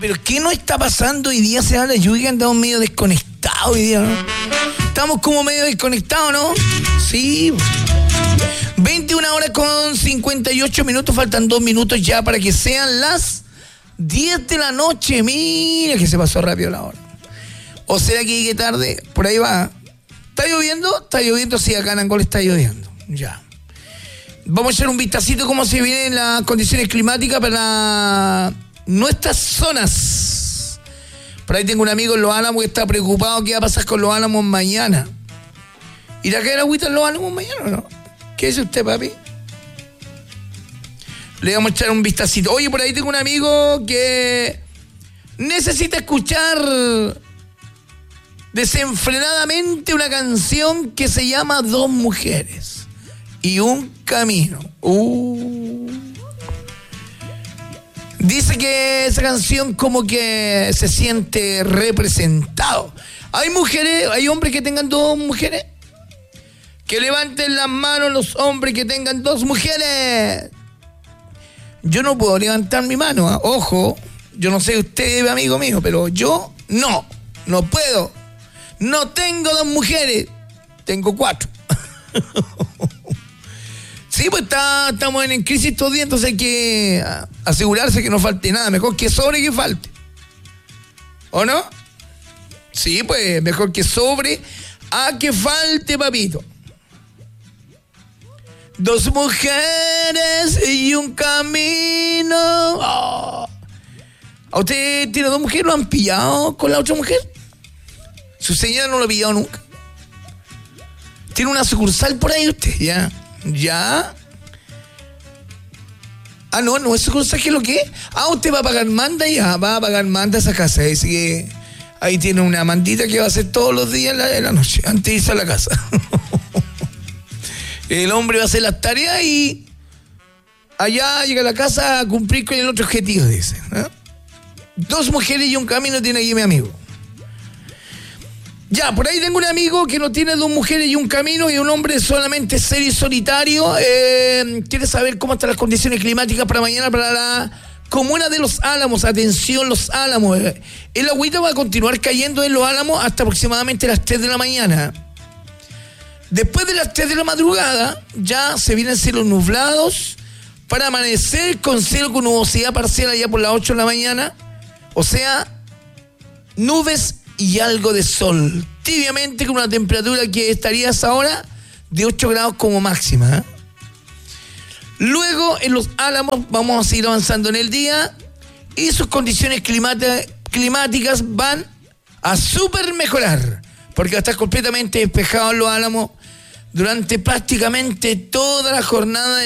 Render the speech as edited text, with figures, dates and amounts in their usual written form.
pero ¿qué nos está pasando hoy día? Se habla de lluvia, andamos medio desconectados hoy día, ¿no? Estamos como medio desconectados, ¿no? Sí. 21 horas con 58 minutos, faltan 2 minutos ya para que sean las 10 de la noche. Mira que se pasó rápido la hora. ¿O será que llegué tarde? Por ahí va. ¿Está lloviendo? Está lloviendo, sí, acá en Angol está lloviendo. Ya. Vamos a echar un vistacito cómo se vienen las condiciones climáticas para nuestras zonas. Por ahí tengo un amigo en Los Álamos que está preocupado qué va a pasar con Los Álamos mañana. ¿Irá a caer agüita en Los Álamos mañana o no? ¿Qué dice usted, papi? Le vamos a echar un vistacito. Oye, por ahí tengo un amigo que necesita escuchar desenfrenadamente una canción que se llama Dos Mujeres y un Camino. Dice que esa canción como que se siente representado. ¿Hay mujeres, hay hombres que tengan 2 mujeres? Que levanten las manos los hombres que tengan 2 mujeres. Yo no puedo levantar mi mano, ¿eh? Ojo, yo no sé usted, amigo mío, pero yo no puedo. No tengo 2 mujeres, tengo 4. Sí, pues estamos en crisis todos días, entonces hay que asegurarse que no falte nada. Mejor que sobre que falte. ¿O no? Sí, pues mejor que sobre a que falte, papito. 2 mujeres y un camino. Oh. ¿A usted tiene 2 mujeres? ¿Lo han pillado con la otra mujer? Su señora no lo ha pillado nunca. ¿Tiene una sucursal por ahí usted? ¿Ya? Ah, no es sucursal, ¿qué es lo que es? Ah, usted va a pagar manda va a pagar manda a esa casa. Así que ahí tiene una mandita que va a hacer todos los días en la noche, antes de irse a la casa. El hombre va a hacer las tareas y allá llega a la casa a cumplir con el otro objetivo, dice, ¿no? 2 mujeres y un camino tiene aquí mi amigo. Ya, por ahí tengo un amigo que no tiene 2 mujeres y un camino y un hombre solamente serio y solitario. Quiere saber cómo están las condiciones climáticas para mañana para la comuna de Los Álamos. Atención, Los Álamos. El agüita va a continuar cayendo en Los Álamos hasta aproximadamente las 3 de la mañana. Después de las 3 de la madrugada ya se vienen cielos nublados para amanecer con cielo con nubosidad parcial allá por las 8 de la mañana. O sea, nubes y algo de sol. Tibiamente con una temperatura que estaría a esa hora de 8 grados como máxima, ¿eh? Luego en Los Álamos vamos a seguir avanzando en el día y sus condiciones climáticas van a súper mejorar. Porque va a estar completamente despejado en Los Álamos durante prácticamente toda la jornada